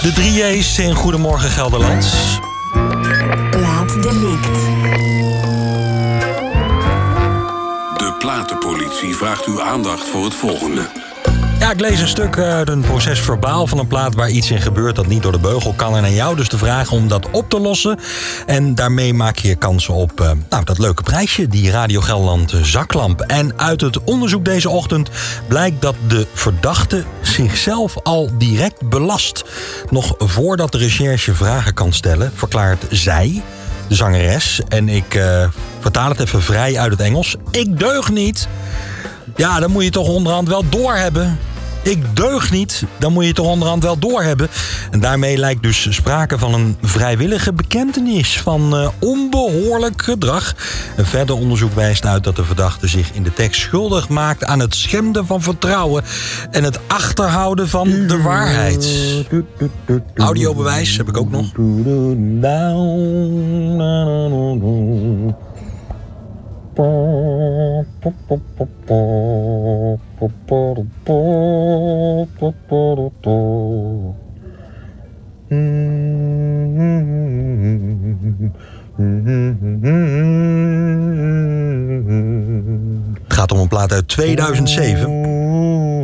De 3J's in Goedemorgen Gelderland. Plaatdelict. De platenpolitie vraagt uw aandacht voor het volgende. Ja, ik lees een stuk uit een proces verbaal van een plaat waar iets in gebeurt dat niet door de beugel kan. En aan jou dus de vraag om dat op te lossen. En daarmee maak je kansen op dat leuke prijsje, die Radio Gelderland zaklamp. En uit het onderzoek deze ochtend blijkt dat de verdachte zichzelf al direct belast. Nog voordat de recherche vragen kan stellen, verklaart zij, de zangeres, en ik vertaal het even vrij uit het Engels: ik deug niet. Ja, dan moet je toch onderhand wel doorhebben. Ik deug niet, dan moet je toch onderhand wel doorhebben. En daarmee lijkt dus sprake van een vrijwillige bekentenis van onbehoorlijk gedrag. Een verder onderzoek wijst uit dat de verdachte zich in de tekst schuldig maakt aan het schenden van vertrouwen en het achterhouden van de waarheid. Audiobewijs heb ik ook nog. Het gaat om een plaat uit 2007.